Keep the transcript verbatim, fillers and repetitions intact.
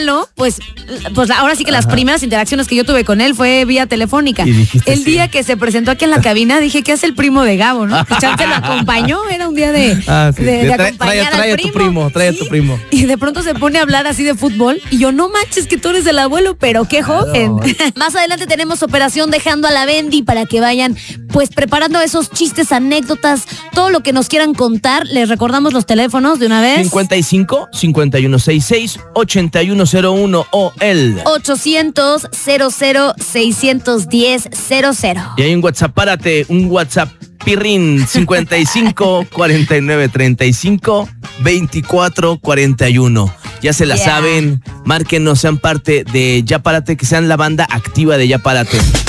abuelo, pues, pues ahora sí que las Ajá. primeras interacciones que yo tuve con él fue vía telefónica. El sí. día que se presentó aquí en la cabina, dije, ¿qué hace el primo de Gabo, no? Chance lo acompañó, era un día de, ah, sí. de, de, de acompañar trae, trae al primo. A tu primo, trae ¿sí? a tu primo. Y de pronto se pone a hablar así de fútbol, y yo, no manches que tú eres el abuelo, pero qué joven. Claro. Más adelante tenemos Operación Dejando a la Bendy para que vayan, pues, preparando esos chistes, anécdotas, todo lo que nos quieran contar. Les recordamos los teléfonos de una vez. cincuenta y cinco, cincuenta y uno sesenta y seis, ochenta y uno cero uno o el ochocientos, cero cero, seiscientos diez, cero cero. Y hay un WhatsApp, párate, un WhatsApp Pirrín, cincuenta y cinco, cuarenta y nueve, treinta y cinco, veinticuatro, cuarenta y uno. Ya se la yeah. saben, márquenos, sean parte de Ya Párate, que sean la banda activa de Ya Párate.